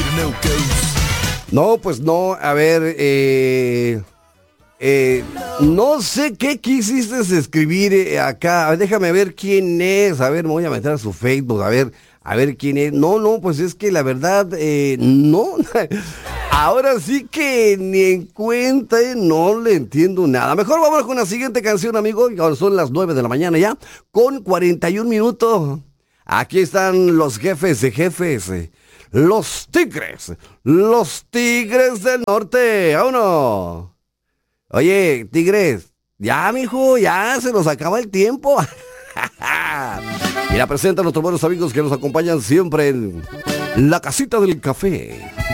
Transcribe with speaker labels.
Speaker 1: No, pues no, a ver, no sé qué quisiste escribir acá. A ver, déjame ver quién es. A ver, me voy a meter a su Facebook, a ver quién es. No, pues es que la verdad, no. Ahora sí que ni en cuenta, no le entiendo nada. Mejor vamos con la siguiente canción, amigo. Ahora son las 9 de la mañana ya, con 41 minutos. Aquí están los jefes de jefes. Los Tigres del Norte. ¡Vámonos! Oye, Tigres, ya, mijo, ya se nos acaba el tiempo. Mira, presenta a nuestros buenos amigos que nos acompañan siempre en la casita del café.